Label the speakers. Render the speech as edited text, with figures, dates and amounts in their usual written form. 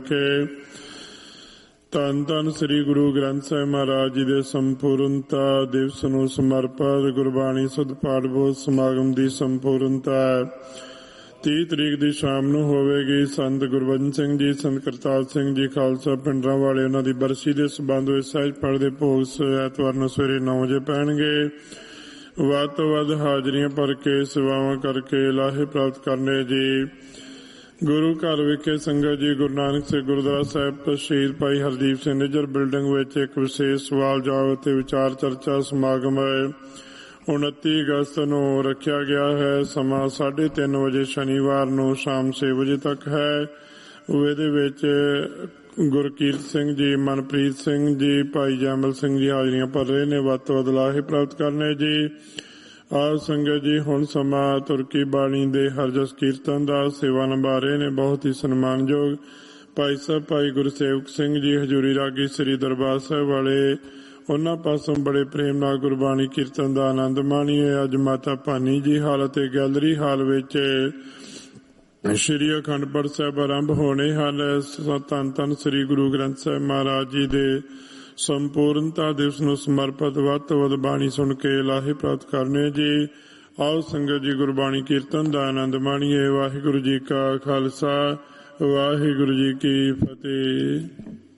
Speaker 1: ਕੇ ਧੰਨ ਧੰਨ ਸ੍ਰੀ ਗੁਰੂ ਗ੍ਰੰਥ ਸਾਹਿਬ ਮਹਾਰਾਜ ਜੀ ਦੇ ਸੰਪੂਰਨਤਾ ਦਿਵਸ ਨੂੰ ਸਮਰਪਿਤ ਗੁਰਬਾਣੀ ਸੁਧ ਪਾਠ ਬੋਧ ਸਮਾਗਮ ਦੀ ਸੰਪੂਰਨਤਾ 30 ਤਰੀਕ ਦੀ ਸ਼ਾਮ ਨੂੰ ਹੋਵੇਗੀ। ਸੰਤ ਗੁਰਬਚਨ ਸਿੰਘ ਜੀ, ਸੰਤ ਕਰਤਾਰ ਸਿੰਘ ਜੀ ਖਾਲਸਾ ਪਿੰਡਰਾਂ ਵਾਲੇ, ਉਹਨਾਂ ਦੀ ਬਰਸੀ ਦੇ ਸਬੰਧ ਵਿੱਚ ਸਹਿਜ ਪਾਠ ਦੇ ਭੋਗ ਐਤਵਾਰ ਨੂੰ ਸਵੇਰੇ 9 ਵਜੇ ਪੈਣਗੇ। ਵੱਧ ਤੋਂ ਵੱਧ ਹਾਜ਼ਰੀਆਂ ਭਰ ਕੇ ਸੇਵਾਵਾਂ ਕਰਕੇ ਲਾਹੇ ਪ੍ਰਾਪਤ ਕਰਨੇ ਜੀ। ਗੁਰੂ ਘਰ ਵਿਖੇ ਸੰਗਤ ਜੀ ਗੁਰੂ ਨਾਨਕ ਸੇ ਗੁਰਦੁਆਰਾ ਸਾਹਿਬ ਤੋਂ ਸ਼ਹੀਦ ਭਾਈ ਹਰਦੀਪ ਸਿੰਘ ਨਿੱਜਰ ਬਿਲਡਿੰਗ ਵਿੱਚ ਇੱਕ ਵਿਸ਼ੇਸ਼ ਸਵਾਲ ਜਵਾਬ ਅਤੇ ਵਿਚਾਰ ਚਰਚਾ ਸਮਾਗਮ 29 ਅਗਸਤ ਨੂੰ ਰੱਖਿਆ ਗਿਆ ਹੈ। ਸਮਾਂ 3:30 ਵਜੇ ਸ਼ਨੀਵਾਰ ਨੂੰ ਸ਼ਾਮ 6 ਵਜੇ ਤੱਕ ਹੈ। ਇਹਦੇ ਵਿੱਚ ਗੁਰਕੀਰਤ ਸਿੰਘ ਜੀ, ਮਨਪ੍ਰੀਤ ਸਿੰਘ ਜੀ, ਭਾਈ ਜੈਮਲ ਸਿੰਘ ਜੀ ਹਾਜ਼ਰੀਆਂ ਭਰ ਰਹੇ ਨੇ। ਵੱਧ ਤੋਂ ਵੱਧ ਲਾਹੇ ਪ੍ਰਾਪਤ ਕਰਨੇ ਜੀ। ਆਪ ਸੰਗਤ ਜੀ ਹੁਣ ਸਮਾਂ ਤੁਰਕੀ ਬਾਣੀ ਦੇ ਹਰਜਸ ਕੀਰਤਨ ਦਾ ਸੇਵਾ ਨਿਭਾ ਰਹੇ ਨੇ ਬਹੁਤ ਹੀ ਸਨਮਾਨਯੋਗ ਭਾਈ ਸਾਹਿਬ ਭਾਈ ਗੁਰਸੇਵਕ ਸਿੰਘ ਜੀ, ਹਜ਼ੂਰੀ ਰਾਗੀ ਸ੍ਰੀ ਦਰਬਾਰ ਸਾਹਿਬ ਵਾਲੇ। ਉਹਨਾਂ ਪਾਸੋਂ ਬੜੇ ਪ੍ਰੇਮ ਨਾਲ ਗੁਰਬਾਣੀ ਕੀਰਤਨ ਦਾ ਆਨੰਦ ਮਾਣੀਏ। ਅੱਜ ਮਾਤਾ ਭਾਨੀ ਜੀ ਹਾਲ ਅਤੇ ਗੈਲਰੀ ਹਾਲ ਵਿੱਚ ਸ਼੍ਰੀ ਅਖੰਡ ਪਾਠ ਸਾਹਿਬ ਆਰੰਭ ਹੋਣੇ ਹਨ। ਧੰਨ ਧੰਨ ਸ੍ਰੀ ਗੁਰੂ ਗ੍ਰੰਥ ਸਾਹਿਬ ਮਹਾਰਾਜ ਜੀ ਦੇ ਸੰਪੂਰਨਤਾ ਦਿਵਸ ਨੂੰ ਸਮਰਪਿਤ ਵੱਧ ਤੋਂ ਵੱਧ ਬਾਣੀ ਸੁਣ ਕੇ ਲਾਹੇ ਪ੍ਰਾਪਤ ਕਰਨੇ ਜੀ। ਆਓ ਸੰਗਤ ਜੀ ਗੁਰਬਾਣੀ ਕੀਰਤਨ ਦਾ ਆਨੰਦ ਮਾਣੀਏ। ਵਾਹਿਗੁਰੂ ਜੀ ਕਾ ਖਾਲਸਾ, ਵਾਹਿਗੁਰੂ ਜੀ ਕੀ ਫਤਿਹ।